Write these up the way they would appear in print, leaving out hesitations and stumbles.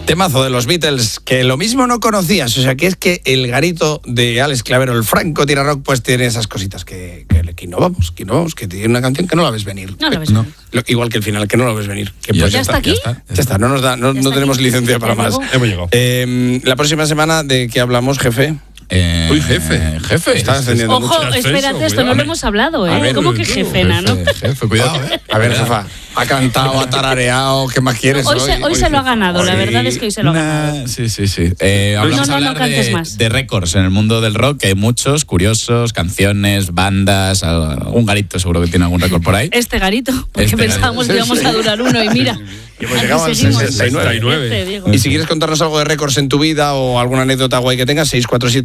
Temazo de los Beatles, que lo mismo no conocías, o sea, que es que el garito de Alex Clavero, el Franco Tira Rock, pues tiene esas cositas que innovamos, que tiene una canción que no la ves venir. No la ves venir. Igual que el final, que no lo ves venir. Que pues ¿Ya está aquí? Ya está, no tenemos licencia para más. Hemos llegado. La próxima semana, ¿de qué hablamos, jefe? Uy, jefe. Estás encendiendo Ojo, mucho. espérate, esto no lo hemos hablado, ¿eh? ver, ¿Cómo que jefena, no? Jefe, cuidado, ¿eh? A ver, jefa, ha cantado, ha tarareado, ¿qué más quieres hoy? Hoy se lo ha ganado, la verdad es que hoy se lo ha ganado. Sí. Vamos a hablar cantes más. de récords en el mundo del rock, que hay muchos curiosos, canciones, bandas, algún garito seguro que tiene algún récord por ahí. Este garito, porque pensábamos que íbamos a durar uno y mira. Y hemos llegado al 69. Y si quieres contarnos algo de récords en tu vida o alguna anécdota guay que tengas,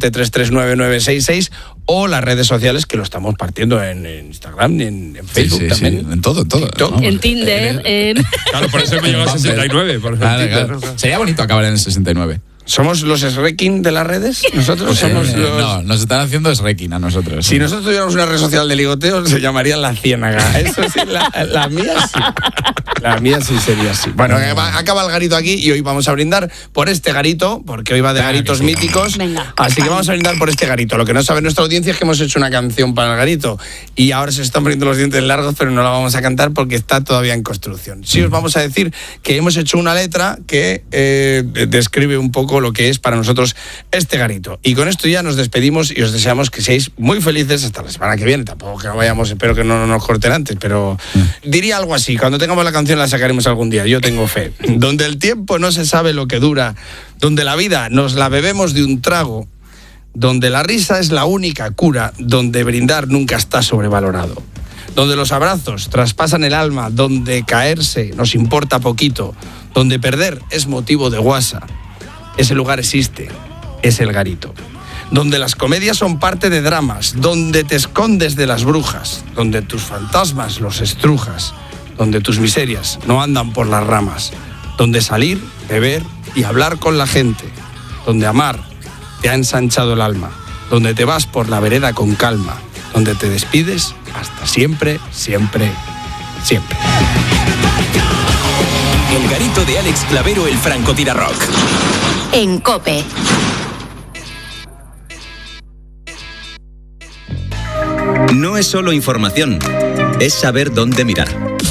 647-339-966 o las redes sociales, que lo estamos partiendo en Instagram, en Facebook también. Sí, en todo. TikTok. En Tinder, en... Claro, por eso me llegó al 69. Claro. Sería bonito acabar en el 69. ¿Somos los Srekin de las redes? Nosotros somos los... No, nos están haciendo Srekin a nosotros. Si nosotros tuviéramos una red social de ligoteo, se llamaría La Ciénaga. Eso sí, la mía sí. La mía sí sería así. Bueno, acaba el garito aquí y hoy vamos a brindar por este garito, porque hoy va de garitos míticos. Venga. Así que vamos a brindar por este garito. Lo que no sabe nuestra audiencia es que hemos hecho una canción para el garito y ahora se están poniendo los dientes largos, pero no la vamos a cantar porque está todavía en construcción. Sí os vamos a decir que hemos hecho una letra que describe un poco lo que es para nosotros este garito. Y con esto ya nos despedimos y os deseamos que seáis muy felices hasta la semana que viene. Tampoco que no vayamos, espero que no nos corten antes, pero diría algo así. Cuando tengamos la canción la sacaremos algún día, yo tengo fe. Donde el tiempo no se sabe lo que dura, donde la vida nos la bebemos de un trago, donde la risa es la única cura, donde brindar nunca está sobrevalorado, donde los abrazos traspasan el alma, donde caerse nos importa poquito, donde perder es motivo de guasa. Ese lugar existe, es el garito. Donde las comedias son parte de dramas, donde te escondes de las brujas, donde tus fantasmas los estrujas, donde tus miserias no andan por las ramas, donde salir, beber y hablar con la gente, donde amar te ha ensanchado el alma, donde te vas por la vereda con calma, donde te despides hasta siempre, siempre, siempre. El garito de Alex Clavero, el Franco Tira Rock. En COPE. No es solo información, es saber dónde mirar.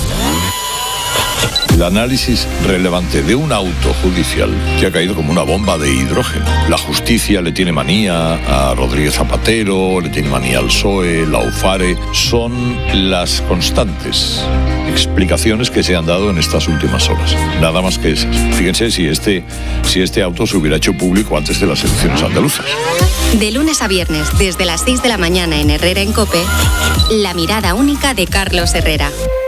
El análisis relevante de un auto judicial que ha caído como una bomba de hidrógeno. La justicia le tiene manía a Rodríguez Zapatero, le tiene manía al PSOE, la UFARE. Son las constantes explicaciones que se han dado en estas últimas horas. Nada más que esas. Fíjense si este auto se hubiera hecho público antes de las elecciones andaluzas. De lunes a viernes, desde las 6 de la mañana en Herrera en COPE, la mirada única de Carlos Herrera.